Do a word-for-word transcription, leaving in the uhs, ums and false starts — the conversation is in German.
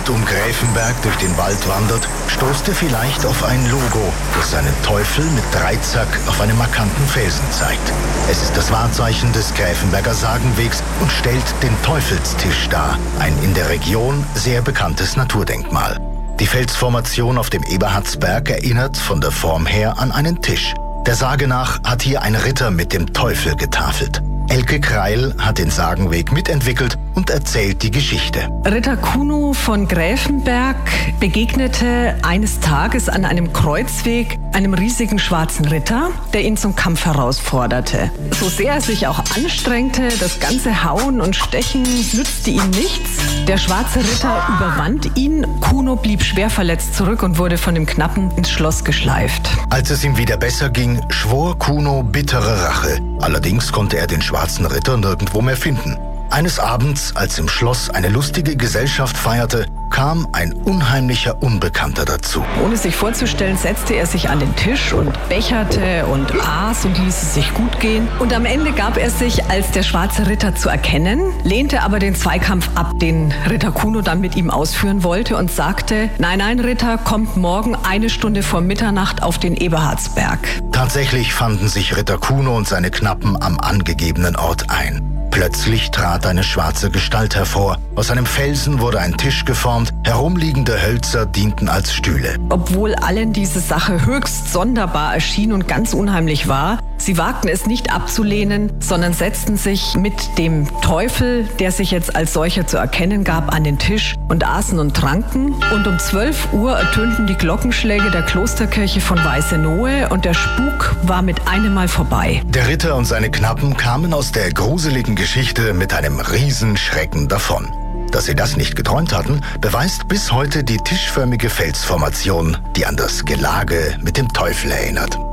rund um Gräfenberg durch den Wald wandert, stoßt er vielleicht auf ein Logo, das seinen Teufel mit Dreizack auf einem markanten Felsen zeigt. Es ist das Wahrzeichen des Gräfenberger Sagenwegs und stellt den Teufelstisch dar, ein in der Region sehr bekanntes Naturdenkmal. Die Felsformation auf dem Eberhardsberg erinnert von der Form her an einen Tisch. Der Sage nach hat hier ein Ritter mit dem Teufel getafelt. Elke Kreil hat den Sagenweg mitentwickelt und erzählt die Geschichte. Ritter Kuno von Gräfenberg begegnete eines Tages an einem Kreuzweg einem riesigen schwarzen Ritter, der ihn zum Kampf herausforderte. So sehr er sich auch anstrengte, das ganze Hauen und Stechen nützte ihm nichts. Der schwarze Ritter überwand ihn, Kuno blieb schwer verletzt zurück und wurde von dem Knappen ins Schloss geschleift. Als es ihm wieder besser ging, schwor Kuno bittere Rache. Allerdings konnte er den schwarzen Ritter nirgendwo mehr finden. Eines Abends, als im Schloss eine lustige Gesellschaft feierte, kam ein unheimlicher Unbekannter dazu. Ohne sich vorzustellen, setzte er sich an den Tisch und becherte und aß und ließ es sich gut gehen. Und am Ende gab er sich als der schwarze Ritter zu erkennen, lehnte aber den Zweikampf ab, den Ritter Kuno dann mit ihm ausführen wollte und sagte, nein, nein, Ritter, kommt morgen eine Stunde vor Mitternacht auf den Eberhardsberg. Tatsächlich fanden sich Ritter Kuno und seine Knappen am angegebenen Ort ein. Plötzlich trat eine schwarze Gestalt hervor. Aus einem Felsen wurde ein Tisch geformt, herumliegende Hölzer dienten als Stühle. Obwohl allen diese Sache höchst sonderbar erschien und ganz unheimlich war, sie wagten es nicht abzulehnen, sondern setzten sich mit dem Teufel, der sich jetzt als solcher zu erkennen gab, an den Tisch und aßen und tranken. Und um zwölf Uhr ertönten die Glockenschläge der Klosterkirche von Weißenohe und der Spuk war mit einem Mal vorbei. Der Ritter und seine Knappen kamen aus der gruseligen Geschichte mit einem Riesenschrecken davon. Dass sie das nicht geträumt hatten, beweist bis heute die tischförmige Felsformation, die an das Gelage mit dem Teufel erinnert.